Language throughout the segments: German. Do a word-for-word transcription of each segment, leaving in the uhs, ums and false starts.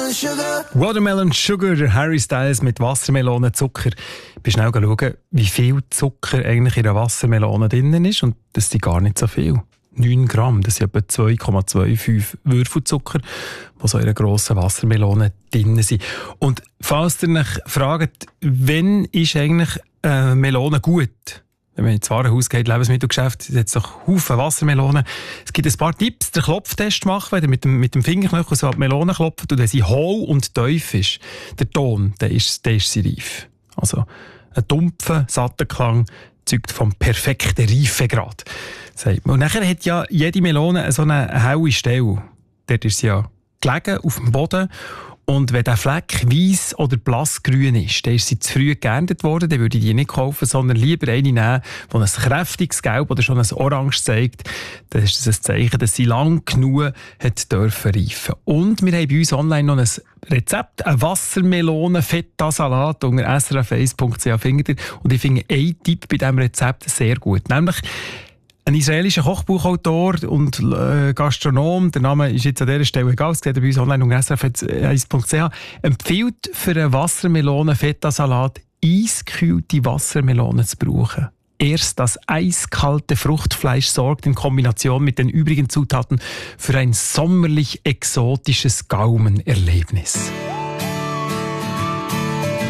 watermelon sugar. Watermelon Sugar, der Harry Styles mit Wassermelonenzucker. Ich bin schnell schauen, wie viel Zucker eigentlich in einer Wassermelone drin ist. Und das sind gar nicht so viel. neun Gramm, das sind etwa zwei Komma fünfundzwanzig Würfel Zucker, die so in einer grossen Wassermelone drin sind. Und falls ihr euch fragt, wann ist eigentlich eine Melone gut? Wenn man ins Warenhaus geht, Lebensmittelgeschäft, es hat doch Haufen Wassermelonen. Es gibt ein paar Tipps, den Klopftest machen, wenn ihr mit dem, mit dem Fingerknöchel so an die Melone klopft und wenn sie hohl und tief ist, der Ton, der ist, der ist sie reif. Also ein dumpfer, satter Klang zeugt vom perfekten Reifegrad. Und nachher hat ja jede Melone so eine helle Stelle. Dort ist sie ja gelegen, auf dem Boden. Und wenn der Fleck weiss oder blassgrün ist, dann ist sie zu früh geerntet worden, dann würde ich die nicht kaufen, sondern lieber eine nehmen, die ein kräftiges Gelb oder schon ein Orange zeigt. Dann ist das ein Zeichen, dass sie lang genug hat dürfen reifen. Und wir haben bei uns online noch ein Rezept, ein Wassermelonen-Feta-Salat unter s r f eins punkt c h findet ihr. Und ich finde einen Tipp bei diesem Rezept sehr gut, nämlich ein israelischer Kochbuchautor und äh, Gastronom, der Name ist jetzt an dieser Stelle egal, es geht bei uns online unter s r f eins punkt c h, empfiehlt für einen Wassermelonen-Feta-Salat eiskühlte Wassermelonen zu brauchen. Erst das eiskalte Fruchtfleisch sorgt in Kombination mit den übrigen Zutaten für ein sommerlich exotisches Gaumenerlebnis.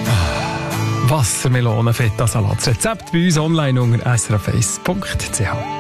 Wassermelonen-Feta-Salat. Das Rezept bei uns online unter s r f eins punkt c h.